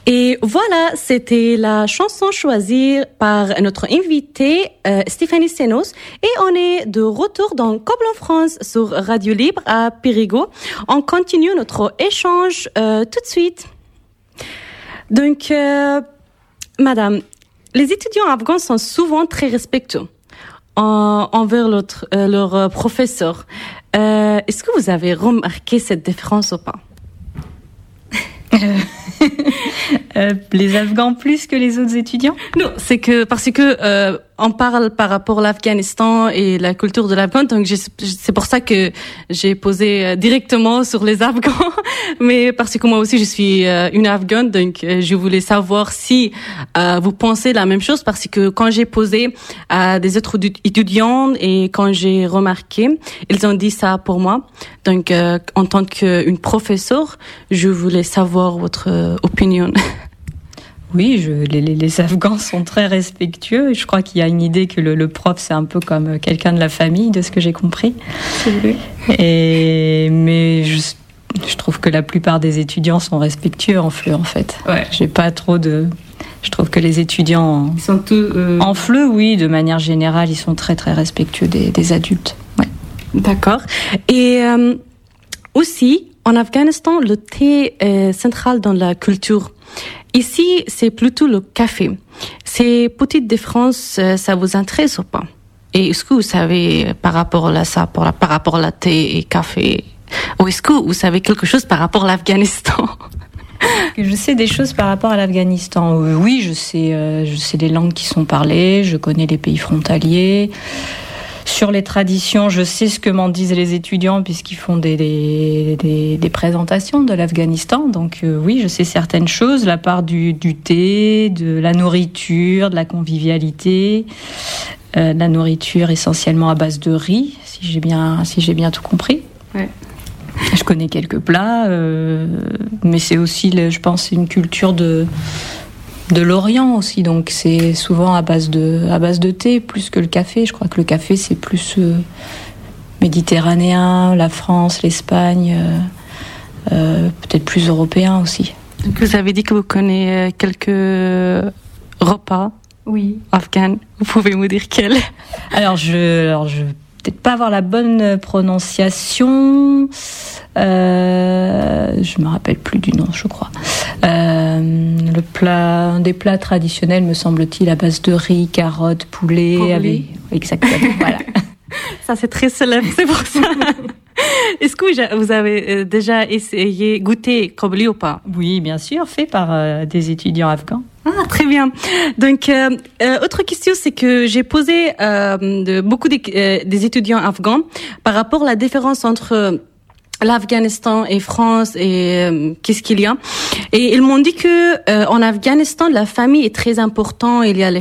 Et voilà, c'était la chanson choisie par notre invitée Stéphanie Senos. Et on est de retour dans Coble en France sur Radio Libre à Périgueux. On continue notre échange tout de suite. Donc, madame, les étudiants afghans sont souvent très respectueux envers leur professeur. Est-ce que vous avez remarqué cette différence ou pas? Les Afghans plus que les autres étudiants? Non, c'est que parce que on parle par rapport à l'Afghanistan et la culture de l'Afghan, donc c'est pour ça que j'ai posé directement sur les Afghans. Mais parce que moi aussi je suis une Afghane, donc je voulais savoir si vous pensez la même chose, parce que quand j'ai posé à des autres étudiants et quand j'ai remarqué, ils ont dit ça pour moi. Donc en tant qu'une professeure, je voulais savoir votre opinion. Oui, les Afghans sont très respectueux. Je crois qu'il y a une idée que le prof, c'est un peu comme quelqu'un de la famille, de ce que j'ai compris. Oui. Mais je trouve que la plupart des étudiants sont respectueux en FLE, en fait. Ouais. J'ai pas trop de... Je trouve que les étudiants Ils sont tous, en FLE, oui, de manière générale, ils sont très, très respectueux des adultes. Ouais. D'accord. Et aussi, en Afghanistan, le thé est central dans la culture. Ici, c'est plutôt le café. Ces petites différences, ça vous intéresse ou pas? Et est-ce que vous savez par rapport à ça, par rapport à la thé et café, ou est-ce que vous savez quelque chose par rapport à l'Afghanistan? Je sais des choses par rapport à l'Afghanistan. Oui, je sais les langues qui sont parlées, je connais les pays frontaliers. Sur les traditions, je sais ce que m'en disent les étudiants puisqu'ils font des présentations de l'Afghanistan. Donc oui, je sais certaines choses, la part du thé, de la nourriture, de la convivialité, la nourriture essentiellement à base de riz, si j'ai bien tout compris. Ouais. Je connais quelques plats, mais c'est aussi, je pense, une culture de l'Orient aussi, donc c'est souvent à base de thé plus que le café. Je crois que le café c'est plus méditerranéen, la France, l'Espagne, peut-être plus européen aussi. Donc vous avez dit que vous connaissez quelques repas, oui, afghans. Vous pouvez me dire quels? Alors je peut-être pas avoir la bonne prononciation. Je me rappelle plus du nom, je crois. Un des plats traditionnels, me semble-t-il, à base de riz, carottes, poulet. Exactement, voilà. Ça, c'est très célèbre, c'est pour ça. Est-ce que vous avez déjà goûté kobli ou pas? Oui, bien sûr, fait par des étudiants afghans. Ah, très bien. Donc, autre question, c'est que j'ai posé beaucoup des étudiants afghans par rapport à la différence entre l'Afghanistan et France et qu'est-ce qu'il y a. Et ils m'ont dit que en Afghanistan, la famille est très importante. Il y a les